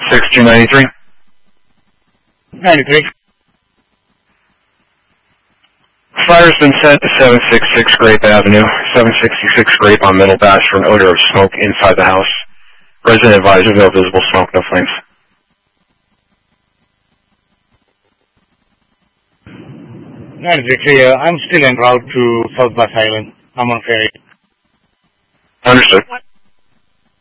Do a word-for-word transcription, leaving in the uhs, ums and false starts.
six two ninety-three. ninety-three. Fire's been sent to seven sixty-six Grape Avenue, seven sixty-six Grape on Middle Bash for an odor of smoke inside the house. Resident advisor, no visible smoke, no flames. ninety-three clear. I'm still en route to South Bass Island. I'm on ferry. Understood.